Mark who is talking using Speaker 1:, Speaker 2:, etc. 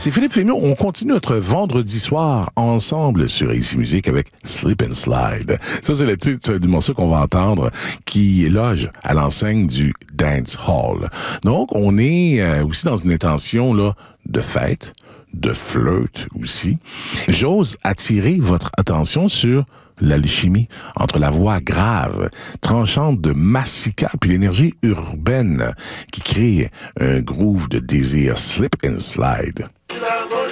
Speaker 1: C'est Philippe Fémio. On continue notre vendredi soir ensemble sur Ici Musique avec Slip and Slide. Ça, c'est le titre du morceau qu'on va entendre qui loge à l'enseigne du Dance Hall. Donc, on est aussi dans une intention là, de fête, de flirt aussi. J'ose attirer votre attention sur l'alchimie entre la voix grave, tranchante de Massika puis l'énergie urbaine qui crée un groove de désir slip and slide.